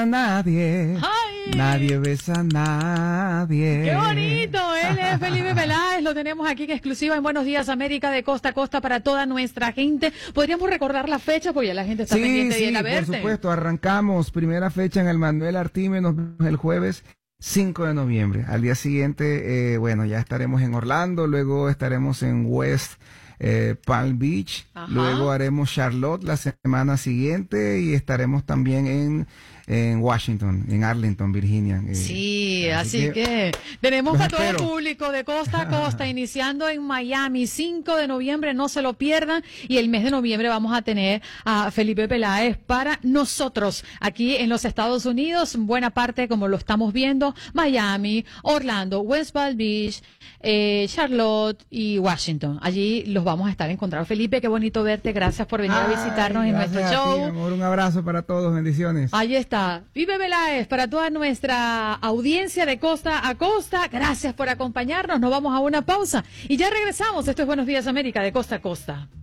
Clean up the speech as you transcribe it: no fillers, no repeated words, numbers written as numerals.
nadie. ¡Ay! Nadie besa a nadie. ¡Qué bonito! Él es Felipe Peláez, lo tenemos aquí en exclusiva en Buenos Días América, de costa a costa para toda nuestra gente. ¿Podríamos recordar la fecha? Porque ya la gente está pendiente de ir a verte. Por supuesto, arrancamos primera fecha en el Manuel Artime, nos vemos el jueves 5 de noviembre. Al día siguiente, ya estaremos en Orlando, luego estaremos en West Palm Beach, Ajá. Luego haremos Charlotte la semana siguiente y estaremos también en Washington, en Arlington, Virginia. Sí, así que tenemos para todo el público de costa a costa, iniciando en Miami, 5 de noviembre, no se lo pierdan, y el mes de noviembre vamos a tener a Felipe Peláez para nosotros, aquí en los Estados Unidos, buena parte como lo estamos viendo, Miami, Orlando, West Palm Beach, Charlotte y Washington. Allí los vamos a estar encontrando. Felipe, qué bonito verte, gracias por venir a visitarnos en nuestro show. Ti, amor, un abrazo para todos, bendiciones. Ahí está, Felipe Peláez, para toda nuestra audiencia de costa a costa, gracias por acompañarnos, nos vamos a una pausa y ya regresamos. Esto es Buenos Días América, de costa a costa.